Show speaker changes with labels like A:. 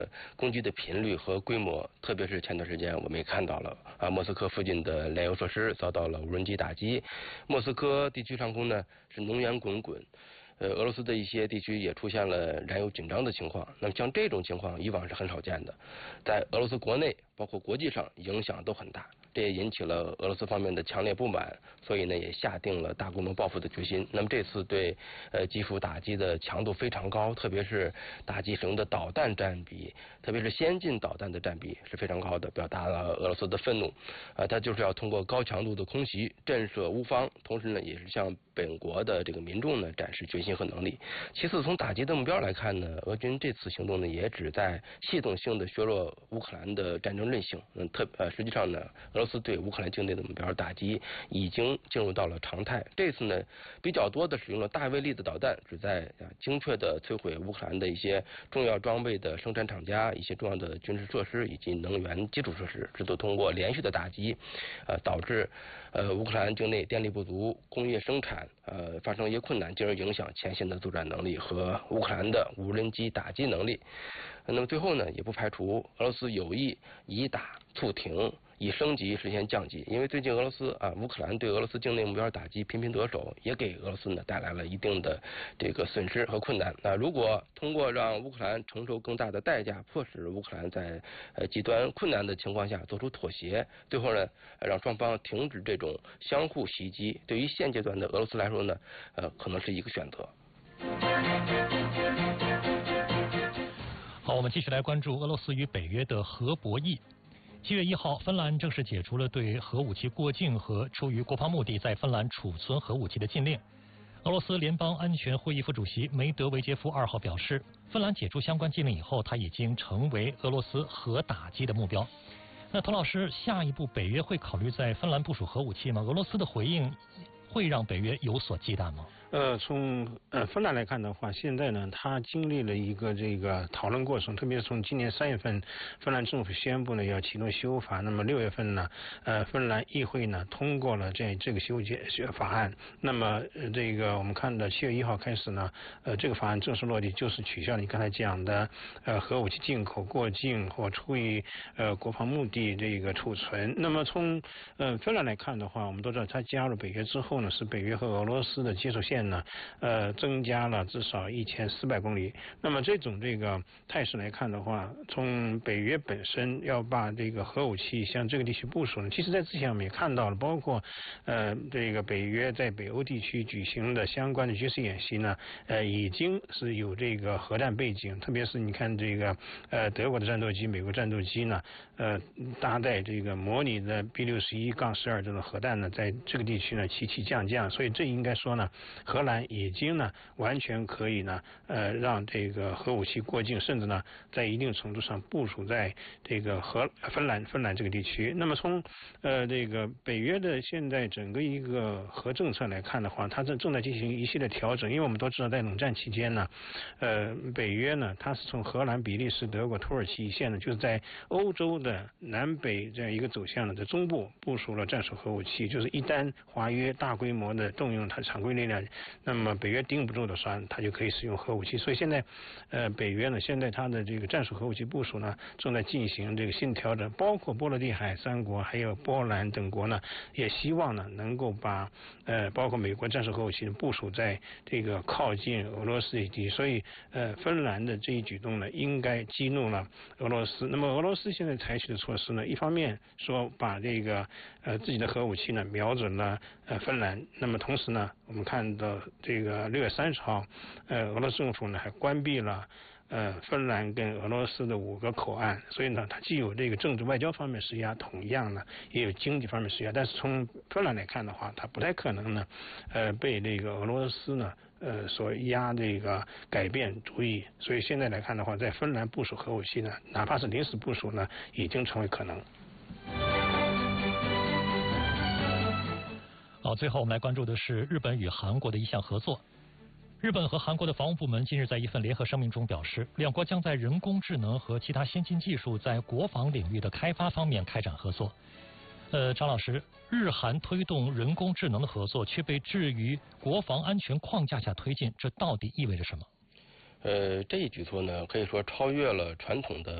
A: 攻击的频率和规模，特别是前段时间我们也看到了莫斯科附近的炼油设施遭到了无人机打击，莫斯科地区上空呢是浓烟滚滚。俄罗斯的一些地区也出现了燃油紧张的情况。那么像这种情况以往是很少见的，在俄罗斯国内包括国际上影响都很大，这也引起了俄罗斯方面的强烈不满，所以呢也下定了大规模报复的决心。那么这次对基辅打击的强度非常高，特别是打击使用的导弹占比，特别是先进导弹的占比是非常高的，表达了俄罗斯的愤怒。它就是要通过高强度的空袭震慑乌方，同时呢也是向本国的这个民众呢展示决心和能力。其次，从打击的目标来看呢，俄军这次行动呢也旨在系统性的削弱乌克兰的战争韧性。实际上呢，俄罗斯对乌克兰境内的目标打击已经进入到了常态。这次呢比较多的使用了大威力的导弹，旨在精确的摧毁乌克兰的一些重要装备的生产厂家、一些重要的军事设施以及能源基础设施，这都通过连续的打击，导致乌克兰境内电力不足、工业生产发生一些困难，进而影响前线的作战能力和乌克兰的无人机打击能力。那么最后呢，也不排除俄罗斯有意以打促停，以升级实现降级。因为最近俄罗斯乌克兰对俄罗斯境内目标打击频频得手，也给俄罗斯呢带来了一定的这个损失和困难。如果通过让乌克兰承受更大的代价，迫使乌克兰在极端困难的情况下做出妥协，最后呢让双方停止这种相互袭击，对于现阶段的俄罗斯来说呢可能是一个选择。
B: 好，我们继续来关注俄罗斯与北约的核博弈。7月1号，芬兰正式解除了对核武器过境和出于国防目的在芬兰储存核武器的禁令。俄罗斯联邦安全会议副主席梅德韦杰夫2号表示，芬兰解除相关禁令以后，他已经成为俄罗斯核打击的目标。那童老师，下一步北约会考虑在芬兰部署核武器吗？俄罗斯的回应会让北约有所忌惮吗？
C: 从芬兰来看的话，现在呢，它经历了一个这个讨论过程，特别是从今年3月份，芬兰政府宣布呢要启动修法，那么6月份呢，芬兰议会呢通过了这个修法案，那么这个我们看到7月1号开始呢，这个法案正式落地，就是取消了你刚才讲的核武器进口、过境或出于国防目的这个储存。那么从芬兰来看的话，我们都知道它加入北约之后呢，是北约和俄罗斯的接触线呢，增加了至少1400公里。那么这个态势来看的话，从北约本身要把这个核武器向这个地区部署呢，其实在之前我们也看到了，包括这个北约在北欧地区举行的相关的军事演习呢，已经是有这个核弹背景，特别是你看这个德国的战斗机、美国战斗机呢，搭载这个模拟的 B61-12这种核弹呢，在这个地区呢起降，所以这应该说呢，荷兰已经呢完全可以呢让这个核武器过境，甚至呢在一定程度上部署在这个芬兰这个地区。那么从这个北约的现在整个一个核政策来看的话，它正在进行一系列调整，因为我们都知道在冷战期间呢，北约呢它是从荷兰、比利时、德国、土耳其一线呢，就是在欧洲的南北这样一个走向呢，在中部部署了战术核武器，就是一旦华约大规模的动用它常规力量，那么北约顶不住的时候，它就可以使用核武器。所以现在北约呢，现在它的这个战术核武器部署呢，正在进行这个新调整，包括波罗的海3国还有波兰等国呢，也希望呢能够把包括美国战术核武器部署在这个靠近俄罗斯以及，所以芬兰的这一举动呢，应该激怒了俄罗斯。那么俄罗斯现在采取的措施呢，一方面说把这个自己的核武器呢瞄准了芬兰，那么同时呢，我们看到这个6月30号，俄罗斯政府呢还关闭了芬兰跟俄罗斯的5个口岸，所以呢，它既有这个政治外交方面施压，同样呢也有经济方面施压。但是从芬兰来看的话，它不太可能呢，被这个俄罗斯呢所压这个改变主意。所以现在来看的话，在芬兰部署核武器呢，哪怕是临时部署呢，已经成为可能。
B: 好，最后我们来关注的是日本与韩国的一项合作。日本和韩国的防务部门近日在一份联合声明中表示，两国将在人工智能和其他先进技术在国防领域的开发方面开展合作。张老师，日韩推动人工智能的合作却被置于国防安全框架下推进，这到底意味着什么？
A: 这一举措呢，可以说超越了传统的